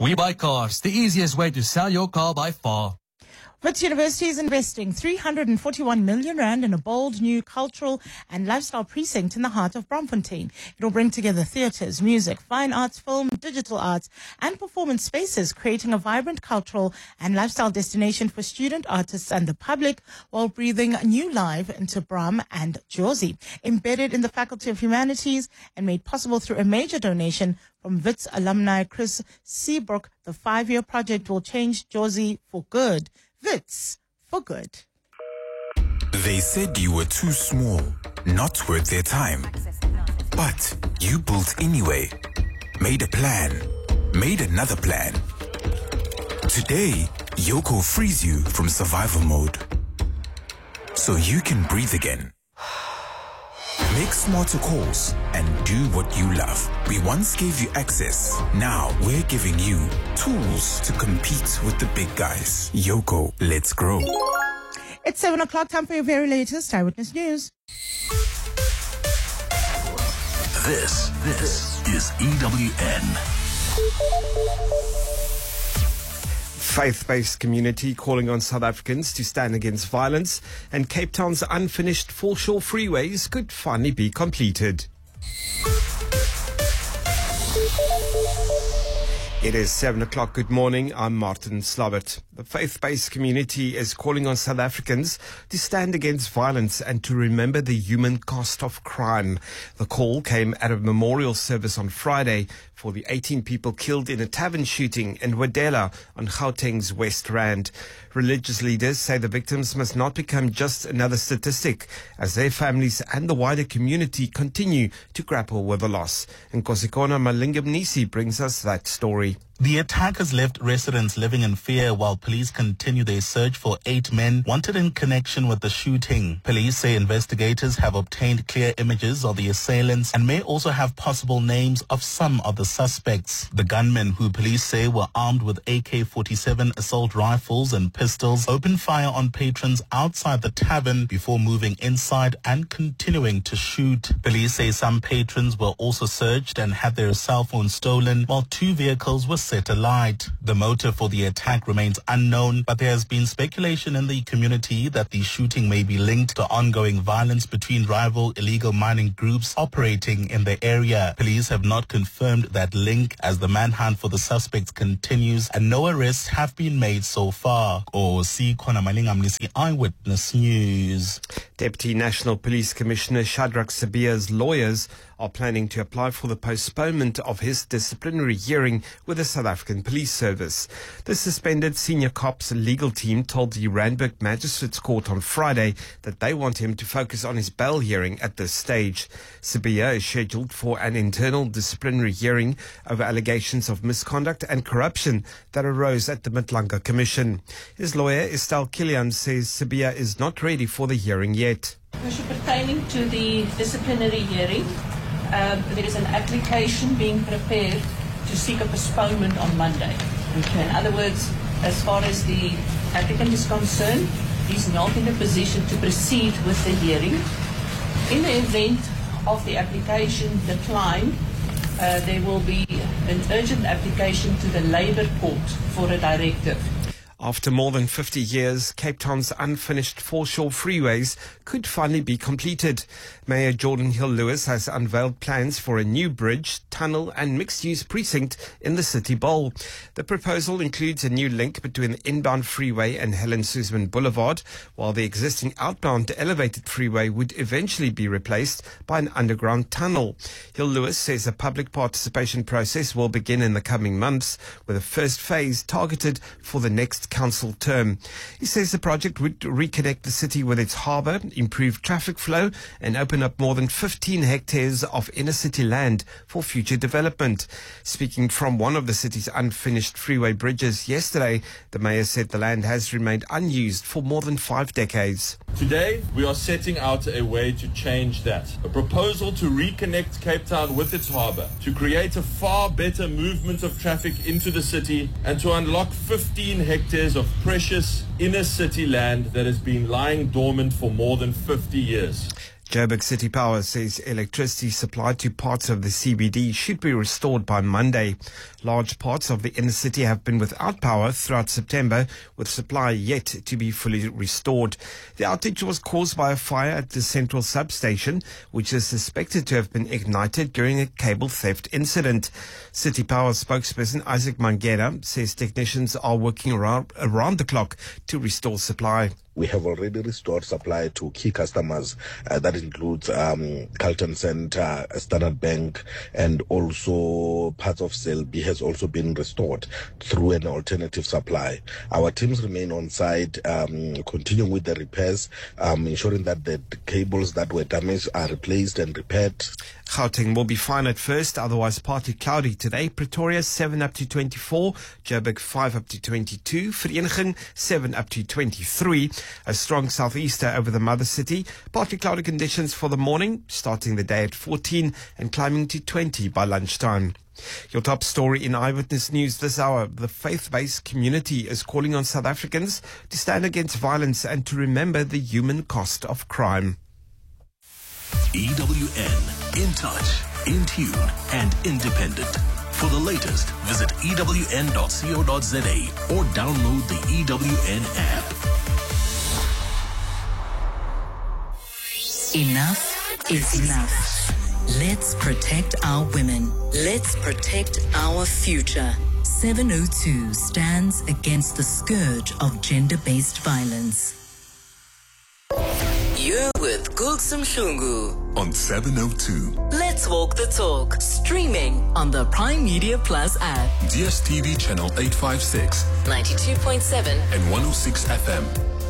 We Buy Cars, the easiest way to sell your car by far. Wits University is investing 341 million rand in a bold new cultural and lifestyle precinct in the heart of Braamfontein. It will bring together theatres, music, fine arts, film, digital arts and performance spaces, creating a vibrant cultural and lifestyle destination for student artists and the public while breathing new life into Braam and Jozi. Embedded in the Faculty of Humanities and made possible through a major donation from Wits alumni Chris Seabrook, the 5-year project will change Jozi for good. Wits for good. They said you were too small, not worth their time. But you built anyway. Made a plan. Made another plan. Today, Yoco frees you from survival mode. So you can breathe again. Make smarter calls and do what you love. We once gave you access. Now we're giving you tools to compete with the big guys. Yoco, let's grow. It's 7 o'clock, time for your very latest Eyewitness News. This is EWN. Faith-based community calling on South Africans to stand against violence, and Cape Town's unfinished foreshore freeways could finally be completed. It is 7 o'clock. Good morning. I'm Martin Slabbert. The faith-based community is calling on South Africans to stand against violence and to remember the human cost of crime. The call came at a memorial service on Friday for the 18 people killed in a tavern shooting in Wadela on Gauteng's West Rand. Religious leaders say the victims must not become just another statistic as their families and the wider community continue to grapple with the loss. And Nkosikona Malingamnisi brings us that story. The attack has left residents living in fear while police continue their search for 8 men wanted in connection with the shooting. Police say investigators have obtained clear images of the assailants and may also have possible names of some of the suspects. The gunmen, who police say were armed with AK-47 assault rifles and pistols, opened fire on patrons outside the tavern before moving inside and continuing to shoot. Police say some patrons were also searched and had their cell phones stolen, while 2 vehicles were set alight. The motive for the attack remains unknown, but there has been speculation in the community that the shooting may be linked to ongoing violence between rival illegal mining groups operating in the area. Police have not confirmed that link as the manhunt for the suspects continues and no arrests have been made so far. Nkosikona Malingamnisi, Eyewitness News. Deputy National Police Commissioner Shadrack Sibiya's lawyers are planning to apply for the postponement of his disciplinary hearing with the South African Police Service. The suspended senior cop's legal team told the Randburg Magistrates Court on Friday that they want him to focus on his bail hearing at this stage. Sibiya is scheduled for an internal disciplinary hearing over allegations of misconduct and corruption that arose at the Matlanga Commission. His lawyer, Estelle Killian, says Sibiya is not ready for the hearing yet. Pertaining to the disciplinary hearing, there is an application being prepared to seek a postponement on Monday. Okay. In other words, as far as the applicant is concerned, he's not in a position to proceed with the hearing. In the event of the application decline, there will be an urgent application to the Labour Court for a directive. After more than 50 years, Cape Town's unfinished foreshore freeways could finally be completed. Mayor Jordan Hill-Lewis has unveiled plans for a new bridge, tunnel and mixed-use precinct in the City Bowl. The proposal includes a new link between the inbound freeway and Helen Suzman Boulevard, while the existing outbound elevated freeway would eventually be replaced by an underground tunnel. Hill-Lewis says a public participation process will begin in the coming months, with the first phase targeted for the next council term. He says the project would reconnect the city with its harbour, improve traffic flow and open up more than 15 hectares of inner city land for future development. Speaking from one of the city's unfinished freeway bridges yesterday, the mayor said the land has remained unused for more than 5 decades. Today, we are setting out a way to change that. A proposal to reconnect Cape Town with its harbour, to create a far better movement of traffic into the city and to unlock 15 hectares of precious inner city land that has been lying dormant for more than 50 years. Joburg City Power says electricity supply to parts of the CBD should be restored by Monday. Large parts of the inner city have been without power throughout September, with supply yet to be fully restored. The outage was caused by a fire at the central substation, which is suspected to have been ignited during a cable theft incident. City Power spokesperson Isaac Mangera says technicians are working around the clock to restore supply. We have already restored supply to key customers. That includes Carlton Center, Standard Bank, and also parts of Selby has also been restored through an alternative supply. Our teams remain on site, continuing with the repairs, ensuring that the cables that were damaged are replaced and repaired. Gauteng will be fine at first, otherwise partly cloudy today. Pretoria 7 up to 24, Joburg 5 up to 22, Vereeniging 7 up to 23. A strong southeaster over the mother city. Partly cloudy conditions for the morning, starting the day at 14 and climbing to 20 by lunchtime. Your top story in Eyewitness News this hour. The faith-based community is calling on South Africans to stand against violence and to remember the human cost of crime. EWN, in touch, in tune, and independent. For the latest, visit ewn.co.za or download the EWN app. Enough is enough. Let's protect our women. Let's protect our future. 702 stands against the scourge of gender-based violence. You're with Gulsum Shungu On 702. Let's walk the talk. Streaming on the Prime Media Plus app. DSTV channel 856 92.7 and 106 FM.